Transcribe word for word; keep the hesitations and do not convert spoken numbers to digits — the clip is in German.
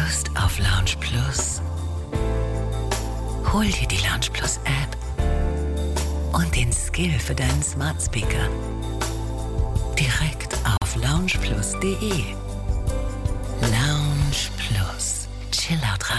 Lust auf Lounge Plus? Hol dir die Lounge Plus App und den Skill für deinen Smart Speaker direkt auf lounge plus punkt de.